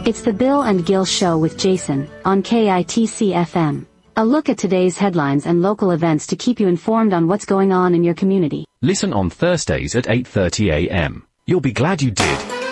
It's the Bill and Gil Show with Jason, on KITC FM. A look at today's headlines and local events to keep you informed on what's going on in your community. Listen on Thursdays at 8:30 a.m. You'll be glad you did.